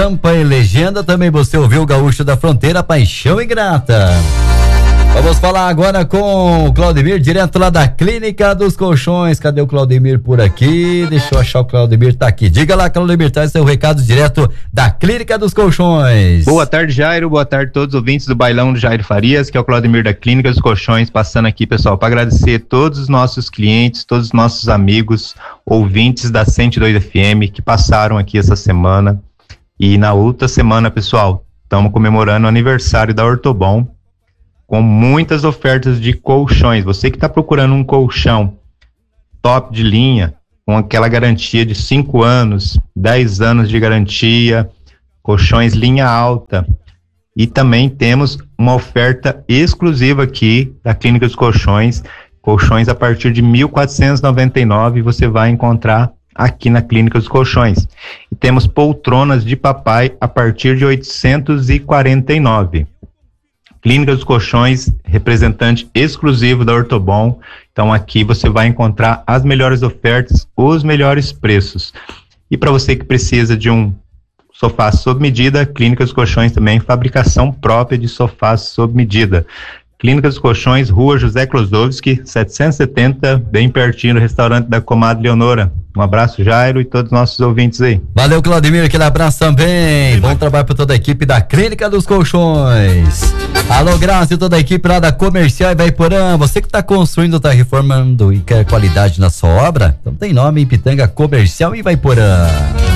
Estampa e Legenda, também você ouviu o Gaúcho da Fronteira, Paixão Ingrata. Vamos falar agora com o Claudemir, direto lá da Clínica dos Colchões. Cadê o Claudemir por aqui? Deixa eu achar, o Claudemir tá aqui. Diga lá, Claudemir, traz seu recado direto da Clínica dos Colchões. Boa tarde, Jairo. Boa tarde a todos os ouvintes do Bailão do Jairo Farias, que é o Claudemir da Clínica dos Colchões, passando aqui, pessoal, para agradecer todos os nossos clientes, todos os nossos amigos, ouvintes da 102 FM que passaram aqui essa semana. E na outra semana, pessoal, estamos comemorando o aniversário da Ortobon, com muitas ofertas de colchões. Você que está procurando um colchão top de linha, com aquela garantia de 5 anos, 10 anos de garantia, colchões linha alta. E também temos uma oferta exclusiva aqui da Clínica dos Colchões, colchões a partir de R$ 1.499, você vai encontrar aqui na Clínica dos Colchões. E temos poltronas de papai a partir de R$ 849. Clínica dos Colchões, representante exclusivo da Ortobon. Então aqui você vai encontrar as melhores ofertas, os melhores preços. E para você que precisa de um sofá sob medida, Clínica dos Colchões também, fabricação própria de sofás sob medida. Clínica dos Colchões, Rua José Klosowski, 770, bem pertinho do restaurante da comadre Leonora. Um abraço, Jairo, e todos os nossos ouvintes aí. Valeu, Claudemir, aquele abraço também. Bom trabalho para toda a equipe da Clínica dos Colchões. Alô, Graça e toda a equipe lá da Comercial Ivaiporã. Você que está construindo, está reformando e quer qualidade na sua obra? Então tem nome em Pitanga, Comercial Ivaiporã.